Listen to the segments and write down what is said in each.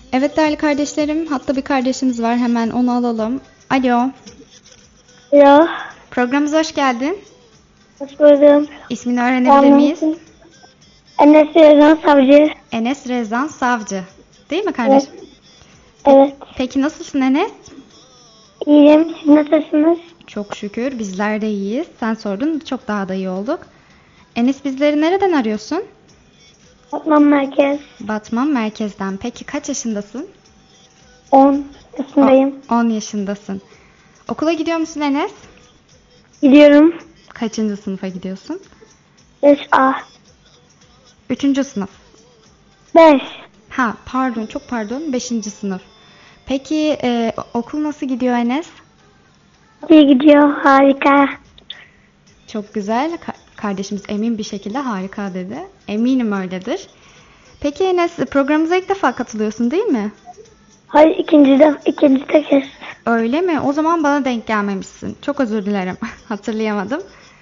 Evet değerli kardeşlerim, hatta bir kardeşimiz var. Hemen onu alalım. Alo, Alo, programımıza hoş geldin. hoş buldum. İsmini öğrenebilir miyiz? Enes Rezan Savcı. Enes Rezan Savcı. Değil mi Evet, kardeşim? evet. Peki nasılsın Enes? İyiyim, siz nasılsınız? Çok şükür bizler de iyiyiz. Sen sordun, çok daha da iyi olduk. Enes bizleri nereden arıyorsun? Batman Merkez. Batman merkezden. Peki kaç yaşındasın? 10 yaşındayım. 10 yaşındasın. Okula gidiyor musun Enes? Gidiyorum. Kaçıncı sınıfa gidiyorsun? 5A. 3. sınıf. 5. Ha, pardon, çok pardon. 5. sınıf. Peki okul nasıl gidiyor Enes? İyi gidiyor, harika. Çok güzel. Kardeşimiz emin bir şekilde harika dedi. Eminim öyledir. Peki Enes, programımıza ilk defa katılıyorsun değil mi? Hayır, ikinci de kez. Öyle mi? O zaman bana denk gelmemişsin. Çok özür dilerim. Hatırlayamadım.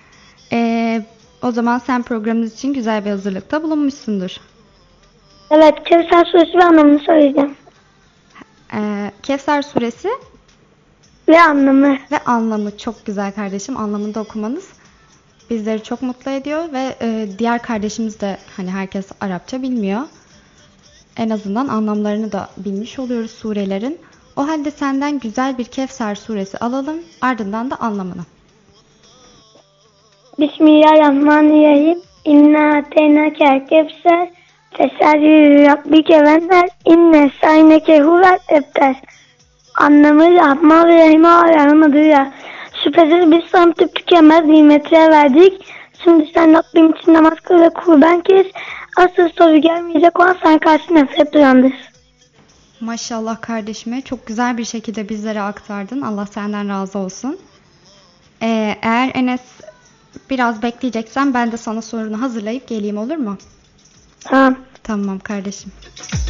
O zaman sen programımız için güzel bir hazırlıkta bulunmuşsundur. Evet, Kevser Suresi ve anlamını söyleyeceğim. Kevser suresi Ve anlamı. ve anlamı çok güzel kardeşim. Anlamını da okumanız bizleri çok mutlu ediyor ve diğer kardeşimiz de hani herkes Arapça bilmiyor. En azından anlamlarını da bilmiş oluyoruz surelerin. O halde senden güzel bir Kevser suresi alalım, ardından da anlamını. Bismillahirrahmanirrahim. İnna ateynakel kevser. Teselli Rabbike venler. İnne sayneke huvel ebter. Anlamı Rahman ve Rahim'e aradığıyla. Şüphesiz biz sana tükenmez nimetler verdik. Şimdi sen Rabbim için namaz kıl ve kurban kes. Asıl soru gelmeyecek olan sana karşı nefret duyandır. Maşallah kardeşime çok güzel bir şekilde bizlere aktardın. Allah senden razı olsun. Eğer Enes biraz bekleyeceksen ben de sana sorunu hazırlayıp geleyim, olur mu? Tamam. Tamam kardeşim.